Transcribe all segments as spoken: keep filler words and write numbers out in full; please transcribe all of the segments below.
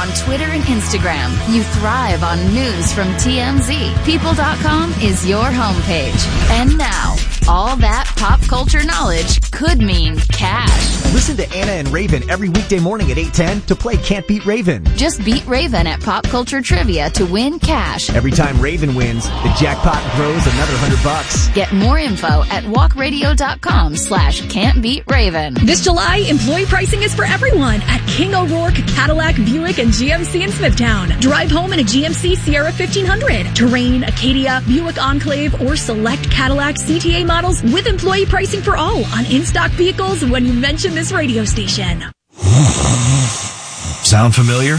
on Twitter and Instagram. You thrive on news from T M Z. People dot com is your homepage. And now, all that pop culture knowledge could mean cash. Listen to Anna and Raven every weekday morning at eight ten to play Can't Beat Raven. Just beat Raven at Pop Culture Trivia to win cash. Every time Raven wins, the jackpot grows another hundred bucks. Get more info at walk radio dot com slash can't beat Raven. This July, employee pricing is for everyone at King O'Rourke, Cadillac, Buick, and G M C in Smithtown. Drive home in a G M C Sierra fifteen hundred, Terrain, Acadia, Buick Enclave, or select Cadillac C T A models with employee pricing for all on in-stock vehicles when you mention this radio station. Sound familiar?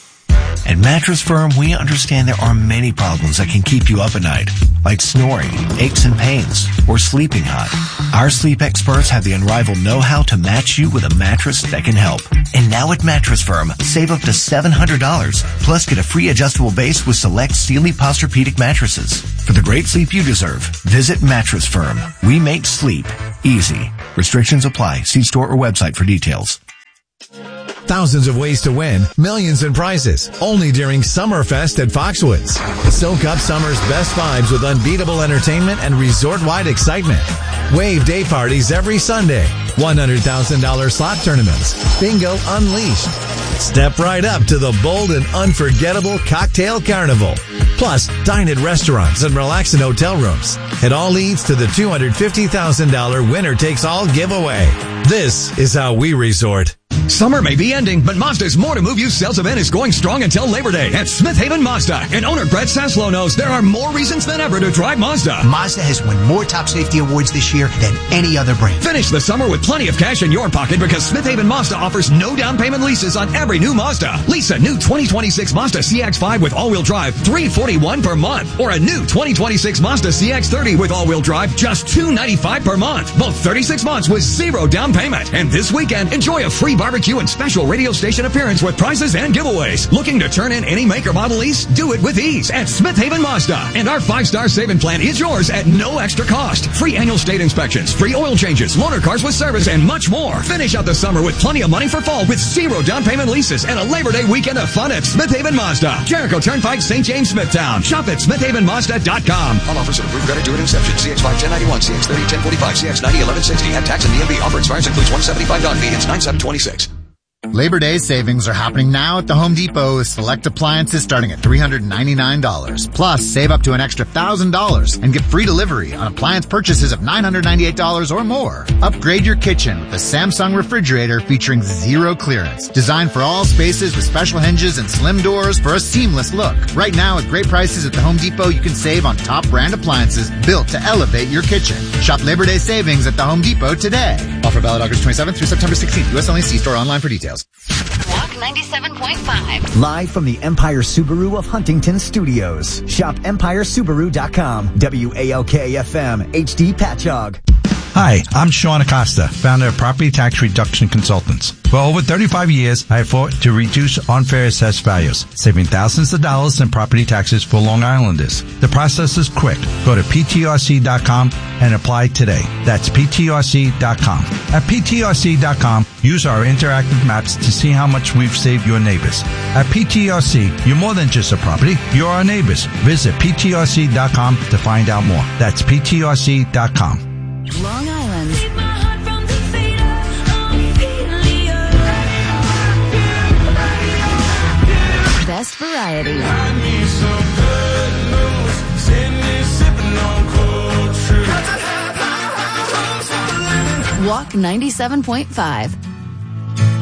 At Mattress Firm, we understand there are many problems that can keep you up at night, like snoring, aches and pains, or sleeping hot. Our sleep experts have the unrivaled know-how to match you with a mattress that can help. And now at Mattress Firm, save up to seven hundred dollars, plus get a free adjustable base with select Sealy Posturepedic mattresses. For the great sleep you deserve, visit Mattress Firm. We make sleep easy. Restrictions apply. See store or website for details. Thousands of ways to win, millions in prizes, only during Summerfest at Foxwoods. Soak up summer's best vibes with unbeatable entertainment and resort-wide excitement. Wave day parties every Sunday, one hundred thousand dollars slot tournaments, bingo unleashed. Step right up to the bold and unforgettable Cocktail Carnival. Plus, dine at restaurants and relax in hotel rooms. It all leads to the two hundred fifty thousand dollars winner-takes-all giveaway. This is how we resort. Summer may be ending, but Mazda's More to Move You sales event is going strong until Labor Day at Smith Haven Mazda. And owner Brett Saslow knows there are more reasons than ever to drive Mazda. Mazda has won more top safety awards this year than any other brand. Finish the summer with plenty of cash in your pocket because Smith Haven Mazda offers no down payment leases on every new Mazda. Lease a new twenty twenty-six Mazda C X five with all-wheel drive, three hundred forty-one dollars per month. Or a new twenty twenty-six Mazda C X thirty with all-wheel drive, just two hundred ninety-five dollars per month. Both thirty-six months with zero down payment. And this weekend, enjoy a free barbecue and special radio station appearance with prizes and giveaways. Looking to turn in any make or model lease? Do it with ease at Smith Haven Mazda. And our five-star saving plan is yours at no extra cost. Free annual state inspections, free oil changes, loaner cars with service, and much more. Finish out the summer with plenty of money for fall with zero down payment leases and a Labor Day weekend of fun at Smith Haven Mazda. Jericho Turnpike, Saint James, Smithtown. Shop at smith haven mazda dot com. All offers of approved credit due at inception. C X five ten ninety-one, C X thirty ten forty-five, C X ninety eleven sixty. Add tax and D M V. Offer expires includes one seventy-five down fee. It's nine seven twenty-six. Labor Day savings are happening now at the Home Depot with select appliances starting at three hundred ninety-nine dollars. Plus, save up to an extra one thousand dollars and get free delivery on appliance purchases of nine hundred ninety-eight dollars or more. Upgrade your kitchen with a Samsung refrigerator featuring zero clearance. Designed for all spaces with special hinges and slim doors for a seamless look. Right now, at great prices at the Home Depot, you can save on top brand appliances built to elevate your kitchen. Shop Labor Day savings at the Home Depot today. Offer valid August twenty-seventh through September sixteenth. U S only. See store online for details. Walk ninety-seven point five. Live from the Empire Subaru of Huntington Studios. Shop empire subaru dot com. W A L K F M H D Patchogue. Hi, I'm Sean Acosta, founder of Property Tax Reduction Consultants. For over thirty-five years, I have fought to reduce unfair assessed values, saving thousands of dollars in property taxes for Long Islanders. The process is quick. Go to P T R C dot com and apply today. That's P T R C dot com. At P T R C dot com, use our interactive maps to see how much we've saved your neighbors. At P T R C, you're more than just a property, you're our neighbors. Visit P T R C dot com to find out more. That's P T R C dot com. Long Island. Best variety. Walk ninety-seven point five.